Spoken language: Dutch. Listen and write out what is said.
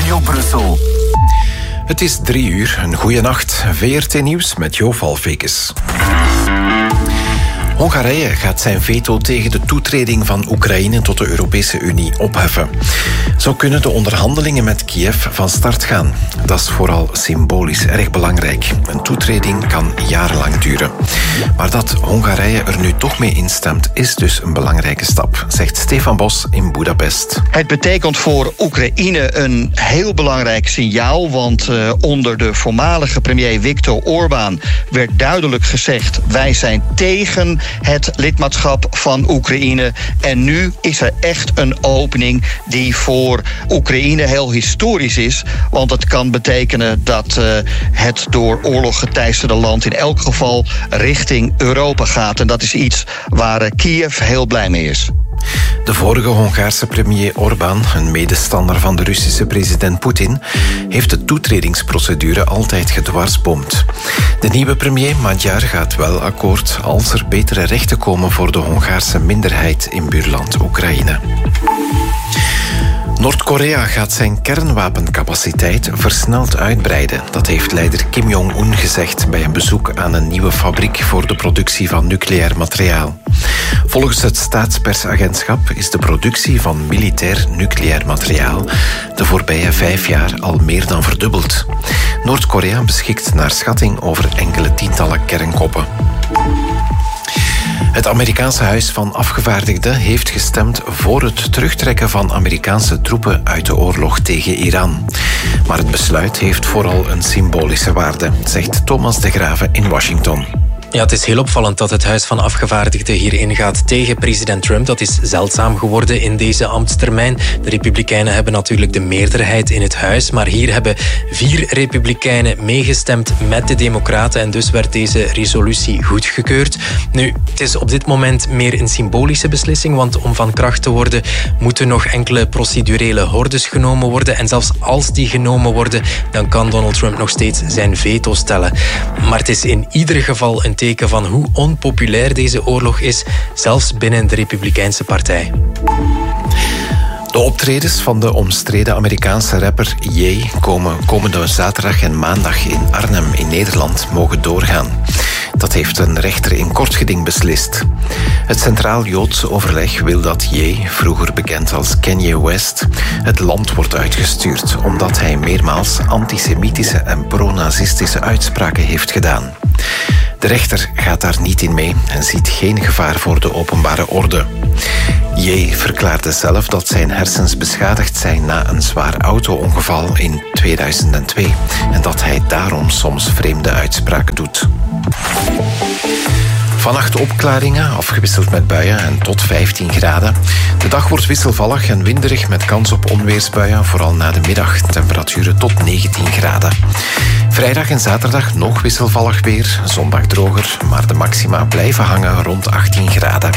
Radio Brussel. Het is 3:00. Een goeie nacht. VRT Nieuws met Jo Valfekes. Hongarije gaat zijn veto tegen de toetreding van Oekraïne tot de Europese Unie opheffen. Zo kunnen de onderhandelingen met Kiev van start gaan. Dat is vooral symbolisch erg belangrijk. Een toetreding kan jarenlang duren. Maar dat Hongarije er nu toch mee instemt, is dus een belangrijke stap, zegt Stefan Bos in Budapest. Het betekent voor Oekraïne een heel belangrijk signaal, want onder de voormalige premier Viktor Orbán werd duidelijk gezegd: wij zijn tegen het lidmaatschap van Oekraïne. En nu is er echt een opening die voor Oekraïne heel historisch is, want het kan betekenen dat het door oorlog geteisterde land in elk geval richting Europa gaat. En dat is iets waar Kiev heel blij mee is. De vorige Hongaarse premier Orbán, een medestander van de Russische president Poetin, heeft de toetredingsprocedure altijd gedwarsboomd. De nieuwe premier Magyar gaat wel akkoord als er betere rechten komen voor de Hongaarse minderheid in buurland Oekraïne. Noord-Korea gaat zijn kernwapencapaciteit versneld uitbreiden. Dat heeft leider Kim Jong-un gezegd bij een bezoek aan een nieuwe fabriek voor de productie van nucleair materiaal. Volgens het staatspersagentschap is de productie van militair nucleair materiaal de voorbije 5 jaar al meer dan verdubbeld. Noord-Korea beschikt naar schatting over enkele tientallen kernkoppen. Het Amerikaanse Huis van Afgevaardigden heeft gestemd voor het terugtrekken van Amerikaanse troepen uit de oorlog tegen Iran. Maar het besluit heeft vooral een symbolische waarde, zegt Thomas de Grave in Washington. Ja, het is heel opvallend dat het Huis van Afgevaardigden hierin gaat tegen president Trump. Dat is zeldzaam geworden in deze ambtstermijn. De Republikeinen hebben natuurlijk de meerderheid in het huis, maar hier hebben 4 Republikeinen meegestemd met de Democraten en dus werd deze resolutie goedgekeurd. Nu, het is op dit moment meer een symbolische beslissing, want om van kracht te worden moeten nog enkele procedurele hordes genomen worden. En zelfs als die genomen worden, dan kan Donald Trump nog steeds zijn veto stellen. Maar het is in ieder geval een teken van hoe onpopulair deze oorlog is, zelfs binnen de Republikeinse partij. De optredens van de omstreden Amerikaanse rapper Ye komende zaterdag en maandag in Arnhem in Nederland mogen doorgaan. Dat heeft een rechter in kort geding beslist. Het Centraal Joodse Overleg wil dat Ye, vroeger bekend als Kanye West, het land wordt uitgestuurd omdat hij meermaals antisemitische en pro-nazistische uitspraken heeft gedaan. De rechter gaat daar niet in mee en ziet geen gevaar voor de openbare orde. Ye verklaarde zelf dat zijn hersens beschadigd zijn na een zwaar auto-ongeval in 2002 en dat hij daarom soms vreemde uitspraken doet. Vannacht opklaringen, afgewisseld met buien en tot 15 graden. De dag wordt wisselvallig en winderig met kans op onweersbuien, vooral na de middag. Temperaturen tot 19 graden. Vrijdag en zaterdag nog wisselvallig weer, zondag droger, maar de maxima blijven hangen rond 18 graden.